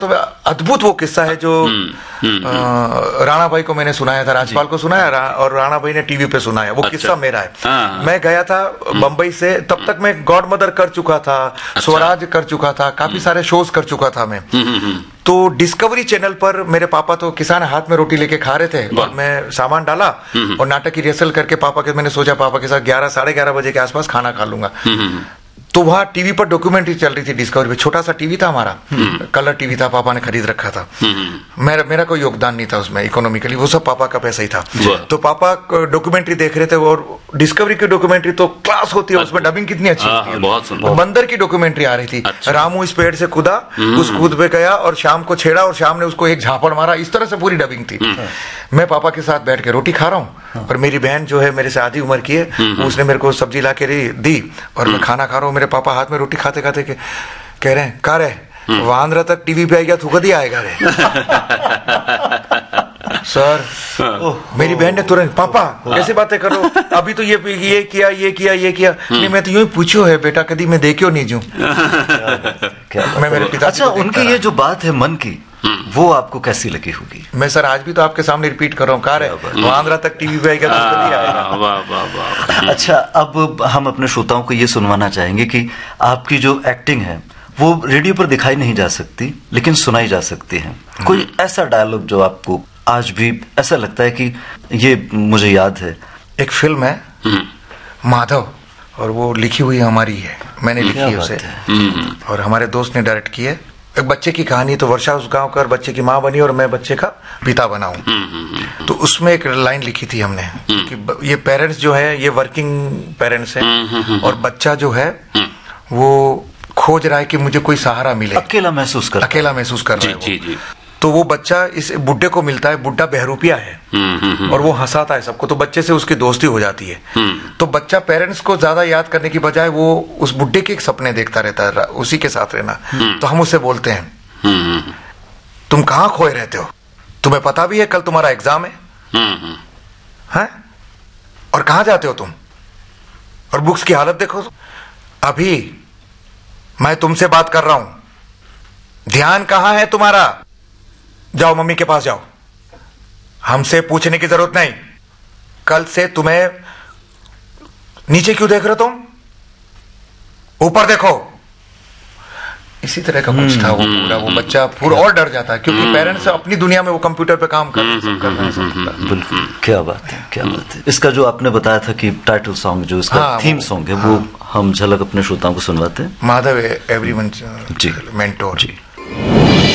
तो अद्भुत वो किस्सा है जो राणा भाई को मैंने सुनाया था, राज्यपाल को सुनाया और राणा भाई ने टीवी पे सुनाया। वो किस्सा मेरा है। मैं गया था बंबई से, तब तक मैं गॉड मदर कर चुका था, स्वराज कर चुका था, काफी सारे शोज कर चुका था मैं। तो डिस्कवरी चैनल पर मेरे पापा तो किसान हाथ में रोटी लेके खा रहे थे और मैं सामान डाला और नाटक की रिहर्सल करके पापा के, मैंने सोचा पापा के साथ 11 साढ़े 11 बजे के आसपास खाना खा लूंगा। तो वहां टीवी पर डॉक्यूमेंट्री चल रही थी डिस्कवरी पे। छोटा सा टीवी था हमारा, कलर टीवी था, पापा ने खरीद रखा था। मेरा कोई योगदान नहीं था उसमें इकोनॉमिकली, वो सब पापा का पैसा ही था। तो पापा डॉक्यूमेंट्री देख रहे थे और डिस्कवरी की डॉक्यूमेंट्री तो क्लास होती है, उसमें डबिंग कितनी अच्छी होती है। बंदर की डॉक्यूमेंट्री आ रही थी। रामू इस पेड़ से कूदा, उस कूद पे गया और शाम को छेड़ा और शाम ने उसको एक झापड़ मारा। इस तरह से पूरी डबिंग थी। मैं पापा के साथ बैठ के रोटी खा रहा हूँ और मेरी बहन जो है मेरे से आधी उम्र की है, उसने मेरे को सब्जी ला के दी और मैं खाना खा रहा हूँ। मेरे पापा हाथ में रोटी खाते खाते कह रहे हैं, का रे वांद्रा तक टीवी पे आएगा, तू कभी आएगा रे? सर मेरी बहन ने तुरंत, पापा कैसे बातें कर रहे हो, अभी तो ये किया नहीं, मैं तो यूं ही पूछो है बेटा, कभी मैं देखियो नहीं जूं। मैं मेरे पिता। अच्छा, उनकी ये जो बात है मन की, वो आपको कैसी लगी होगी? मैं सर आज भी तो आपके सामने रिपीट कर रहा हूँ, कार है आंध्रा तक टीवी पे आएगा तो कभी आएगा। वाह। अच्छा, अब हम अपने श्रोताओं को ये सुनवाना चाहेंगे कि आपकी जो एक्टिंग है वो रेडियो पर दिखाई नहीं जा सकती लेकिन सुनाई जा सकती है। कोई ऐसा डायलॉग जो आपको आज भी ऐसा लगता है कि ये मुझे याद है? एक फिल्म है माधव और वो लिखी हुई हमारी है, मैंने लिखी है उसे और हमारे दोस्त ने डायरेक्ट की है। एक बच्चे की कहानी, तो वर्षा उस गांव का बच्चे की माँ बनी और मैं बच्चे का पिता बना हूं। तो उसमें एक लाइन लिखी थी हमने कि ये पेरेंट्स जो है ये वर्किंग पेरेंट्स हैं और बच्चा जो है वो खोज रहा है कि मुझे कोई सहारा मिले, अकेला महसूस कर रहा है। तो वो बच्चा इस बुड्ढे को मिलता है, बुड्ढा बहरूपिया है और वो हंसाता है सबको, तो बच्चे से उसकी दोस्ती हो जाती है। तो बच्चा पेरेंट्स को ज्यादा याद करने की बजाय वो उस बुड्ढे के सपने देखता रहता है, उसी के साथ रहना। तो हम उससे बोलते हैं, तुम कहाँ खोए रहते हो, तुम्हें पता भी है कल तुम्हारा एग्जाम है? और कहाँ जाते हो तुम, और बुक्स की हालत देखो। अभी मैं तुमसे बात कर रहा हूं, ध्यान कहां है तुम्हारा? जाओ मम्मी के पास जाओ, हमसे पूछने की जरूरत नहीं। कल से तुम्हें नीचे क्यों देख रहे हो, तुम ऊपर देखो। इसी तरह का कुछ था वो पूरा। वो बच्चा पूरा और डर जाता है क्योंकि पेरेंट्स अपनी दुनिया में वो कंप्यूटर पे काम कर रहे हैं। बिल्कुल, क्या बात है, क्या बात है। इसका जो आपने बताया था कि टाइटल सॉन्ग जो इसका थीम सॉन्ग है, वो हम झलक अपने श्रोताओं को सुनवाते हैं। माधव एवरीवन मेंटोर जी।